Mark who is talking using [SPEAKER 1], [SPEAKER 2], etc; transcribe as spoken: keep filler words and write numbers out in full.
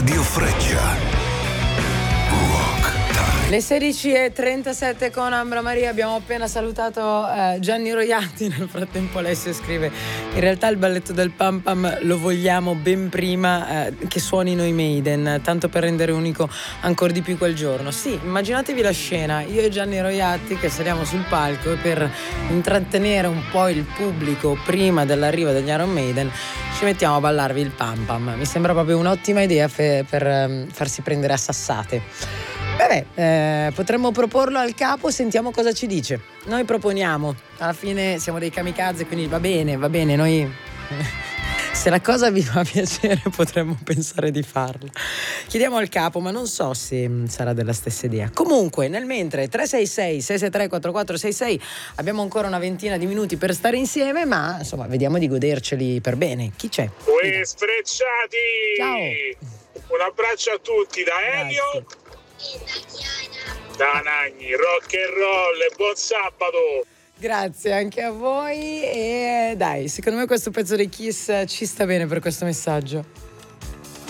[SPEAKER 1] Radio Freccia.
[SPEAKER 2] Le sedici e trentasette con Ambra Maria, abbiamo appena salutato eh, Gianni Roiatti. Nel frattempo Alessio scrive: in realtà il balletto del Pam Pam lo vogliamo ben prima eh, che suonino i Maiden, tanto per rendere unico ancora di più quel giorno. Sì, immaginatevi la scena, io e Gianni Roiatti che saliamo sul palco e per intrattenere un po' il pubblico prima dell'arrivo degli Iron Maiden ci mettiamo a ballarvi il Pam Pam. Mi sembra proprio un'ottima idea fe- per um, farsi prendere a sassate. Beh, eh, potremmo proporlo al capo, sentiamo cosa ci dice. Noi proponiamo, alla fine siamo dei kamikaze, quindi va bene, va bene, noi se la cosa vi fa piacere potremmo pensare di farla. Chiediamo al capo, ma non so se sarà della stessa idea. Comunque, nel mentre, tre sei sei sei sei tre quattro quattro sei sei, abbiamo ancora una ventina di minuti per stare insieme, ma insomma, vediamo di goderceli per bene. Chi c'è?
[SPEAKER 3] Uè, sfrecciati!
[SPEAKER 2] Ciao!
[SPEAKER 3] Un abbraccio a tutti da Elio, da Nagni, rock and roll e buon sabato!
[SPEAKER 2] Grazie anche a voi e dai, secondo me questo pezzo dei Kiss ci sta bene per questo messaggio.